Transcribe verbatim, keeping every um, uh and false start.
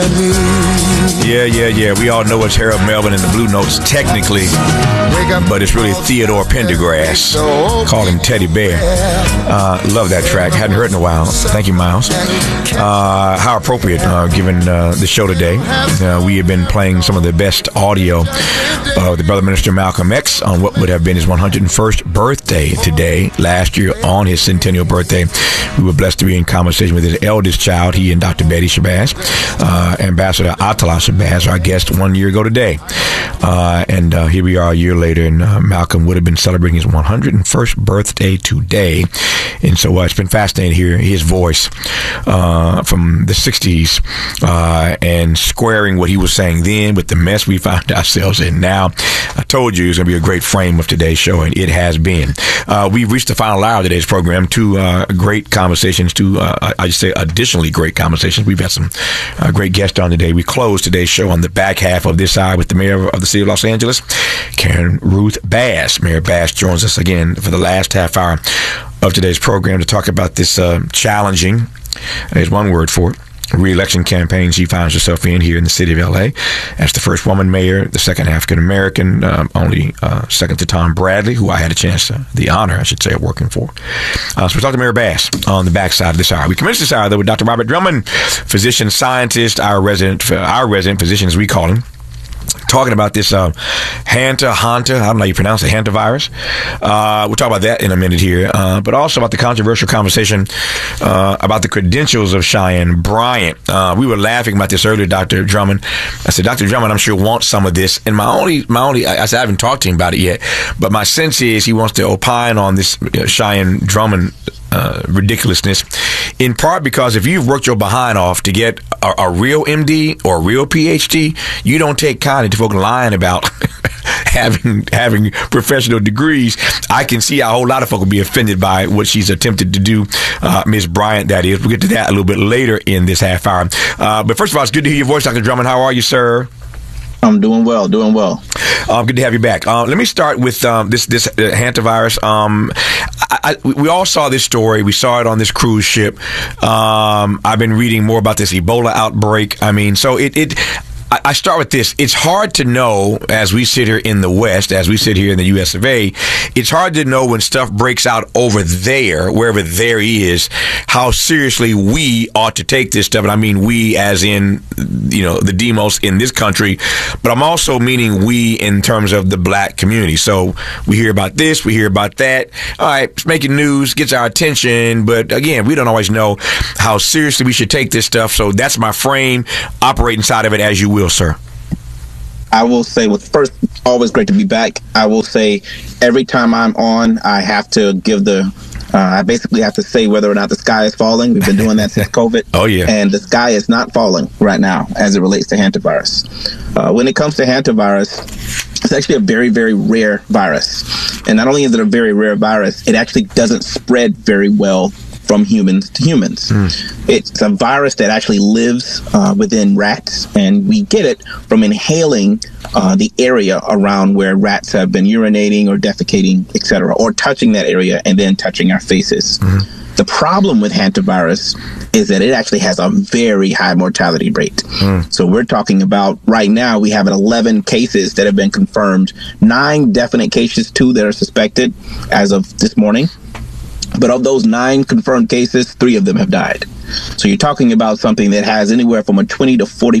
Yeah, yeah, yeah. We all know it's Harold Melvin and the Blue Notes technically, but it's really Theodore Pendergrass. Call him Teddy Bear. Uh, love that track. Hadn't heard in a while. Thank you, Miles. Uh, how appropriate, uh, given uh, the show today. Uh, we have been playing some of the best audio of the Brother Minister Malcolm X on what would have been his one hundred first birthday today. Last year, on his centennial birthday, we were blessed to be in conversation with his eldest child, he and Doctor Betty Shabazz. Uh, Ambassador Atala Shabazz, our guest one year ago today. Uh, and uh, here we are a year later, and uh, Malcolm would have been celebrating his one hundred first birthday today. And so uh, it's been fascinating to hear his voice uh, from the sixties uh, and squaring what he was saying then with the mess we found ourselves in now. I told you it was going to be a great frame of today's show, and it has been. Uh, we've reached the final hour of today's program. Two uh, great conversations, two, uh, I just say additionally great conversations. We've had some uh, great guests on today. We closed today's show on the back half of this hour with the mayor of the city of Los Angeles, Karen Ruth Bass. Mayor Bass joins us again for the last half hour of today's program to talk about this uh, challenging, there's one word for it, re-election campaign she finds herself in here in the city of L A as the first woman mayor, the second African-American, um, only uh, second to Tom Bradley, who I had a chance, uh, the honor, I should say, of working for. Uh, so we talked to Mayor Bass on the backside of this hour. We commenced this hour, though, with Doctor Robert Drummond, physician scientist, our resident, our resident physician, as we call him, talking about this uh, Hanta, Hanta, I don't know how you pronounce it, hantavirus. Uh, we'll talk about that in a minute here, uh, but also about the controversial conversation uh, about the credentials of Cheyenne Bryant. Uh, we were laughing about this earlier, Doctor Drummond. I said, Doctor Drummond, I'm sure wants some of this. And my only, my only, I said, I haven't talked to him about it yet, but my sense is he wants to opine on this uh, Cheyenne Drummond Uh, ridiculousness, in part because if you've worked your behind off to get a, a real M D or a real P H D, you don't take kindly to folk lying about having having professional degrees. I can see how a whole lot of folk will be offended by what she's attempted to do, uh, Miz Bryant, that is. We'll get to that a little bit later in this half hour. Uh, but first of all, it's good to hear your voice, Doctor Drummond. How are you, sir? I'm doing well, doing well. Um, good to have you back. Uh, let me start with um, this this uh, hantavirus. Um, I, I, we all saw this story. We saw it on this cruise ship. Um, I've been reading more about this Ebola outbreak. I mean, so it. it I start with this. It's hard to know, as we sit here in the West, as we sit here in the U S of A, it's hard to know when stuff breaks out over there, wherever there is, how seriously we ought to take this stuff. And I mean we as in, you know, the demos in this country, but I'm also meaning we in terms of the black community. So we hear about this, we hear about that. All right, it's making news, gets our attention, but again, we don't always know how seriously we should take this stuff. So that's my frame. Operate inside of it as you will, sir. I will say, well, first, always great to be back. I will say every time I'm on, I have to give the, uh, I basically have to say whether or not the sky is falling. We've been doing that since COVID. Oh, yeah. And the sky is not falling right now as it relates to hantavirus. Uh, when it comes to hantavirus, it's actually a very, very rare virus. And not only is it a very rare virus, it actually doesn't spread very well from humans to humans. Mm. It's a virus that actually lives uh, within rats, and we get it from inhaling uh, the area around where rats have been urinating or defecating, et cetera, or touching that area and then touching our faces. Mm. The problem with hantavirus is that it actually has a very high mortality rate. Mm. So we're talking about right now, we have eleven cases that have been confirmed, nine definite cases, two that are suspected as of this morning. But of those nine confirmed cases, three of them have died. So you're talking about something that has anywhere from a twenty to forty